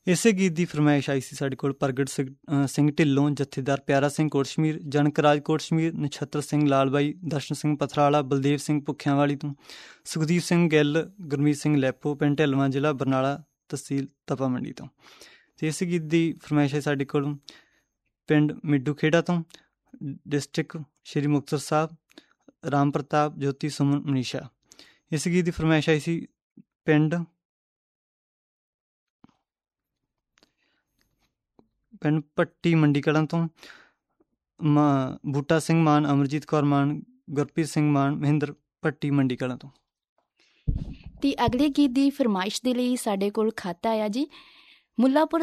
ਇਸੇ ਗੀਤ ਦੀ ਫਰਮਾਇਸ਼ ਆਈ ਸੀ ਸਾਡੇ ਕੋਲ ਪ੍ਰਗਟ ਸਿੰਘ ਢਿੱਲੋਂ, ਜਥੇਦਾਰ ਪਿਆਰਾ ਸਿੰਘ ਕੋਟਸ਼ਮੀਰ, ਜਨਕਰਾਜ ਕੋਟਸ਼ਮੀਰ, ਨਛੱਤਰ ਸਿੰਘ ਲਾਲਬਾਈ, ਦਰਸ਼ਨ ਸਿੰਘ ਪਥਰਾਲਾ, ਬਲਦੇਵ ਸਿੰਘ ਭੁੱਖਿਆਂਵਾਲੀ ਤੋਂ, ਸੁਖਦੀਪ ਸਿੰਘ ਗਿੱਲ, ਗੁਰਮੀਤ ਸਿੰਘ ਲੈਪੋ, ਪਿੰਡ ਢਿੱਲਵਾਂ, ਜ਼ਿਲ੍ਹਾ ਬਰਨਾਲਾ, ਤਹਿਸੀਲ ਤਪਾ ਮੰਡੀ ਤੋਂ। ਅਤੇ ਇਸ ਗੀਤ ਦੀ ਫਰਮਾਇਸ਼ ਹੈ ਸਾਡੇ ਕੋਲ ਪਿੰਡ ਮਿੱਡੂ ਖੇੜਾ ਤੋਂ, ਡਿਸਟ੍ਰਿਕਟ ਸ਼੍ਰੀ ਮੁਕਤਸਰ ਸਾਹਿਬ, ਰਾਮ ਪ੍ਰਤਾਪ, ਜੋਤੀ, ਸੁਮਨ, ਮਨੀਸ਼ਾ। ਇਸ ਗੀਤ ਦੀ ਫਰਮਾਇਸ਼ ਆਈ ਸੀ ਪਿੰਡ ਭੱਟੀ ਮੰਡੀ ਕਲਾਂ ਤੋਂ, ਬੂਟਾ ਸਿੰਘ ਮਾਨ, ਅਮਰਜੀਤ ਕੌਰ ਮਾਨ, ਗੁਰਪ੍ਰੀਤ ਸਿੰਘ ਮਾਨ, ਮਹਿੰਦਰ, ਭੱਟੀ ਮੰਡੀ ਕਲਾਂ ਤੋਂ। ਤੇ ਅਗਲੇ ਗੀਤ ਦੀ ਫਰਮਾਇਸ਼ ਦੇ ਲਈ ਸਾਡੇ ਕੋਲ ਖਤ ਆਇਆ ਜੀ। ਮੁੱਲਾਪੁਰ